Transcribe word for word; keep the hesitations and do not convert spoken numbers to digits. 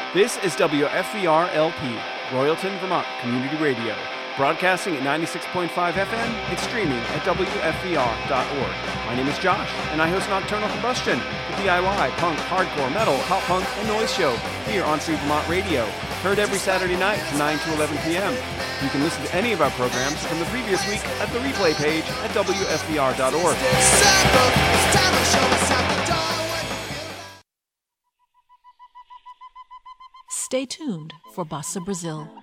This is W F V R L P, Royalton, Vermont Community Radio, broadcasting at ninety-six point five F M and streaming at W F V R dot org. My name is Josh, and I host Nocturnal Combustion, the D I Y, punk, hardcore, metal, pop punk, and noise show here on Free Vermont Radio, heard every Saturday night from nine to eleven p.m. You can listen to any of our programs from the previous week at the replay page at W F V R dot org. Stay tuned for Bossa Brazil.